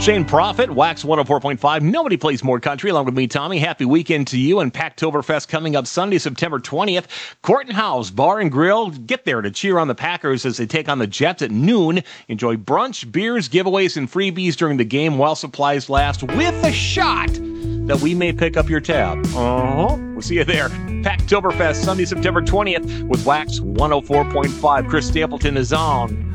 Shane Prophet, Wax 104.5. Nobody plays more country, along with me, Tommy. Happy weekend to you. And Packtoberfest coming up Sunday, September 20th. Court and House Bar and Grill. Get there to cheer on the Packers as they take on the Jets at noon. Enjoy brunch, beers, giveaways, and freebies during the game while supplies last, with a shot that we may pick up your tab. We'll see you there. Packtoberfest Sunday, September 20th with Wax 104.5. Chris Stapleton is on.